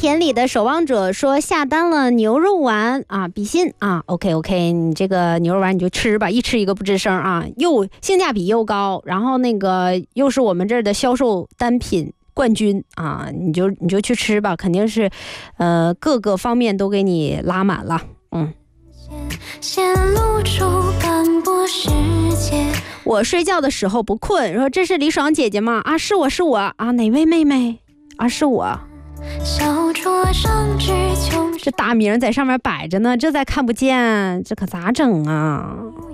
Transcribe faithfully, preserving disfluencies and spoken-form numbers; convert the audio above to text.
田里的守望者说下单了牛肉丸啊，比心啊 ，OK OK， 你这个牛肉丸你就吃吧，一吃一个不吱声啊，又性价比又高，然后那个又是我们这儿的销售单品冠军啊，你就你就去吃吧，肯定是，呃，各个方面都给你拉满了，嗯。显露出斑驳世界。我睡觉的时候不困，说这是李爽姐姐吗？啊，是我是我啊，哪位妹妹？啊，是我。这大名在上面摆着呢，这再看不见，这可咋整啊？